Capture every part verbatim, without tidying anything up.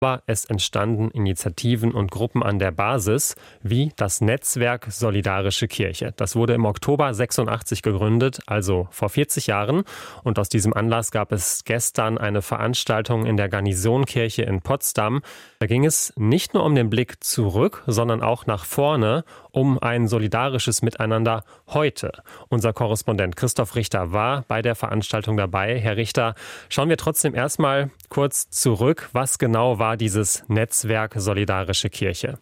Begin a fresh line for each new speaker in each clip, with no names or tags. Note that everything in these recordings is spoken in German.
Aber es entstanden Initiativen und Gruppen an der Basis, wie das Netzwerk Solidarische Kirche. Das wurde im Oktober sechsundachtzig gegründet, also vor vierzig Jahren. Und aus diesem Anlass gab es gestern eine Veranstaltung in der Garnisonkirche in Potsdam. Da ging es nicht nur um den Blick zurück, sondern auch nach vorne, um ein solidarisches Miteinander heute. Unser Korrespondent Christoph Richter war bei der Veranstaltung dabei. Herr Richter, schauen wir trotzdem erstmal kurz zurück. Was genau war dieses Netzwerk Solidarische Kirche?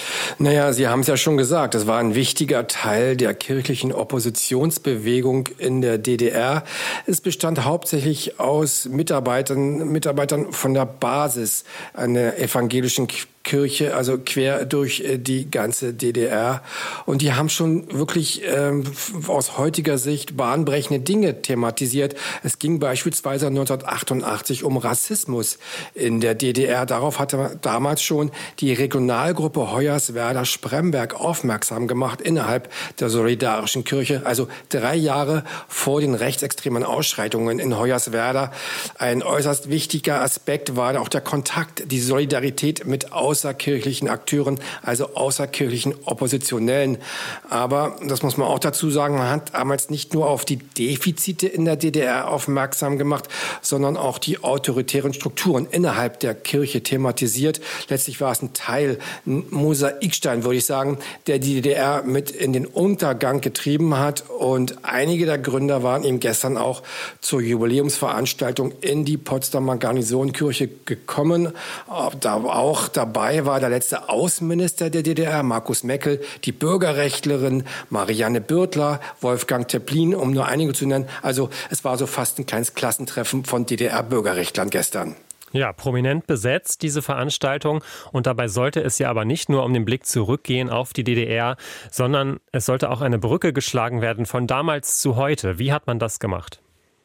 Naja, Sie haben es ja schon gesagt, es war ein wichtiger Teil der kirchlichen Oppositionsbewegung in der D D R. Es bestand hauptsächlich aus Mitarbeitern, Mitarbeitern von der Basis einer evangelischen Kirche, also quer durch die ganze D D R. Und die haben schon wirklich ähm, aus heutiger Sicht bahnbrechende Dinge thematisiert. Es ging beispielsweise neunzehnhundertachtundachtzig um Rassismus in der D D R. Darauf hatte damals schon die Regionalgruppe Hoyerswerda-Spremberg aufmerksam gemacht innerhalb der Solidarischen Kirche. Also drei Jahre vor den rechtsextremen Ausschreitungen in Hoyerswerda. Ein äußerst wichtiger Aspekt war auch der Kontakt, die Solidarität mit außerkirchlichen Akteuren, also außerkirchlichen Oppositionellen. Aber, das muss man auch dazu sagen, man hat damals nicht nur auf die Defizite in der D D R aufmerksam gemacht, sondern auch die autoritären Strukturen innerhalb der Kirche thematisiert. Letztlich war es ein Teil, ein Mosaikstein, würde ich sagen, der die D D R mit in den Untergang getrieben hat. Und einige der Gründer waren eben gestern auch zur Jubiläumsveranstaltung in die Potsdamer Garnisonkirche gekommen. Da auch dabei war der letzte Außenminister der D D R, Markus Meckel, die Bürgerrechtlerin Marianne Birtler, Wolfgang Teplin, um nur einige zu nennen. Also es war so fast ein kleines Klassentreffen von D D R-Bürgerrechtlern gestern.
Ja, prominent besetzt, diese Veranstaltung. Und dabei sollte es ja aber nicht nur um den Blick zurückgehen auf die D D R, sondern es sollte auch eine Brücke geschlagen werden von damals zu heute. Wie hat man das gemacht?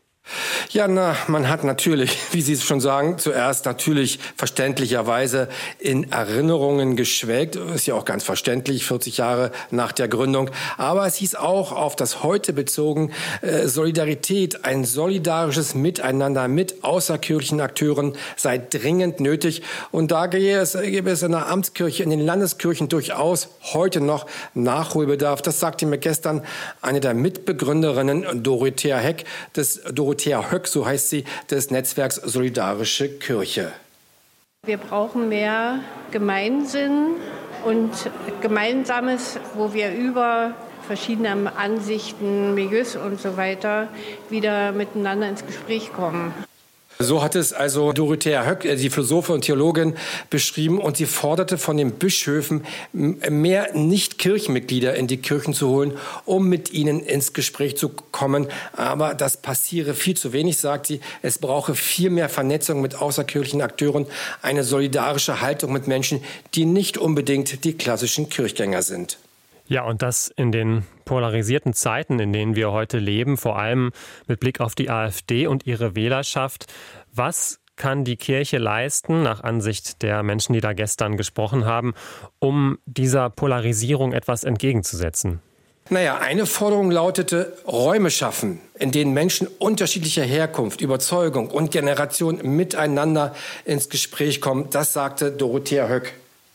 Ja, na, man hat natürlich, wie Sie es schon sagen, zuerst natürlich verständlicherweise in Erinnerungen geschwelgt. Ist ja auch ganz verständlich, vierzig Jahre nach der Gründung. Aber es hieß auch auf das Heute bezogen, äh, Solidarität, ein solidarisches Miteinander mit außerkirchlichen Akteuren sei dringend nötig. Und da gäbe es, gäbe es in der Amtskirche, in den Landeskirchen durchaus heute noch Nachholbedarf. Das sagte mir gestern eine der Mitbegründerinnen, Dorothea Heck, des Dorothea Höck, so heißt sie, des Netzwerks Solidarische Kirche.
Wir brauchen mehr Gemeinsinn und Gemeinsames, wo wir über verschiedene Ansichten, Milieus und so weiter wieder miteinander ins Gespräch kommen.
So hat es also Dorothea Höck, die Philosophin und Theologin, beschrieben. Und sie forderte von den Bischöfen, mehr Nicht-Kirchenmitglieder in die Kirchen zu holen, um mit ihnen ins Gespräch zu kommen. Aber das passiere viel zu wenig, sagt sie. Es brauche viel mehr Vernetzung mit außerkirchlichen Akteuren, eine solidarische Haltung mit Menschen, die nicht unbedingt die klassischen Kirchgänger sind.
Ja, und das in den polarisierten Zeiten, in denen wir heute leben, vor allem mit Blick auf die AfD und ihre Wählerschaft. Was kann die Kirche leisten, nach Ansicht der Menschen, die da gestern gesprochen haben, um dieser Polarisierung etwas entgegenzusetzen?
Naja, eine Forderung lautete, Räume schaffen, in denen Menschen unterschiedlicher Herkunft, Überzeugung und Generation miteinander ins Gespräch kommen. Das sagte Dorothea Höck.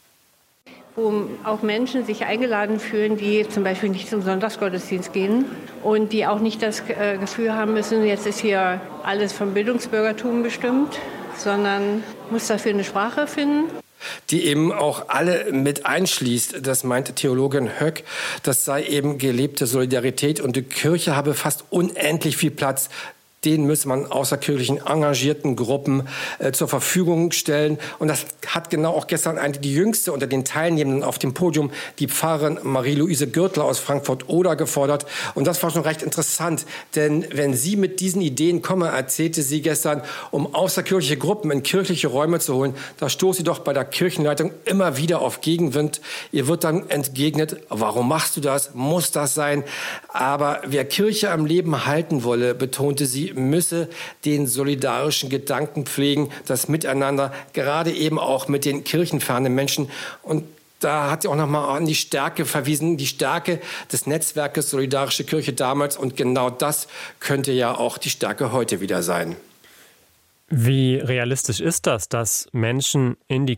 Wo auch Menschen sich eingeladen fühlen, die zum Beispiel nicht zum Sonntagsgottesdienst gehen und die auch nicht das äh, Gefühl haben müssen, jetzt ist hier alles vom Bildungsbürgertum bestimmt, sondern muss dafür eine Sprache finden.
Die eben auch alle mit einschließt, das meinte Theologin Höck, das sei eben gelebte Solidarität und die Kirche habe fast unendlich viel Platz. Den müsse man außerkirchlichen engagierten Gruppen äh, zur Verfügung stellen. Und das hat genau auch gestern eine, die jüngste unter den Teilnehmenden auf dem Podium, die Pfarrerin Marie-Louise Gürtler aus Frankfurt-Oder gefordert. Und das war schon recht interessant, denn wenn sie mit diesen Ideen komme, erzählte sie gestern, um außerkirchliche Gruppen in kirchliche Räume zu holen, da stoß sie doch bei der Kirchenleitung immer wieder auf Gegenwind. Ihr wird dann entgegnet, warum machst du das? Muss das sein? Aber wer Kirche am Leben halten wolle, betonte sie, müsse den solidarischen Gedanken pflegen, das Miteinander, gerade eben auch mit den kirchenfernen Menschen. Und da hat sie auch noch mal an die Stärke verwiesen, die Stärke des Netzwerkes Solidarische Kirche damals. Und genau das könnte ja auch die Stärke heute wieder sein.
Wie realistisch ist das, dass Menschen in die